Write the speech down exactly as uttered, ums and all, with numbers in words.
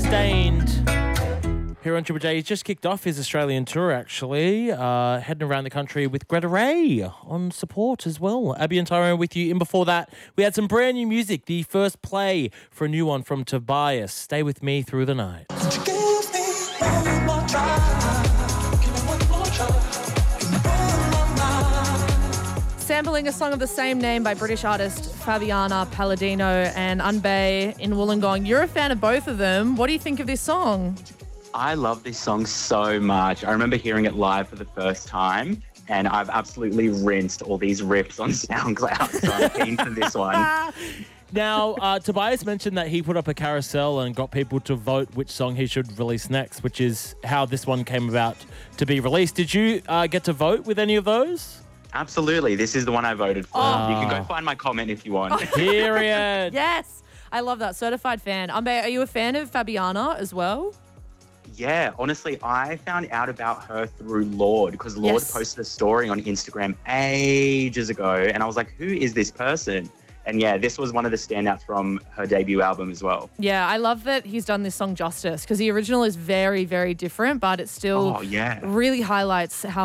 Stained. Here on Triple J, he's just kicked off his Australian tour, actually, uh, heading around the country with Greta Ray on support as well. Abby and Tyrone with you. And before that, we had some brand new music, the first play for a new one from Tobias. Stay with me through the night. Sampling a song of the same name by British artist Fabiana Palladino and Unbay in Wollongong. You're a fan of both of them. What do you think of this song? I love this song so much. I remember hearing it live for the first time, and I've absolutely rinsed all these riffs on SoundCloud, so I'm keen for this one. Now, uh, Tobias mentioned that he put up a carousel and got people to vote which song he should release next, which is how this one came about to be released. Did you uh, get to vote with any of those? Absolutely. This is the one I voted for. Oh. You can go find my comment if you want. Period. Yes, I love that. Certified fan. Unbay, are you a fan of Fabiana as well? Yeah, honestly, I found out about her through Lorde because Lorde Yes. posted a story on Instagram ages ago, and I was like, who is this person? And yeah, this was one of the standouts from her debut album as well. Yeah, I love that he's done this song justice because the original is very, very different, but it still Oh, yeah. really highlights how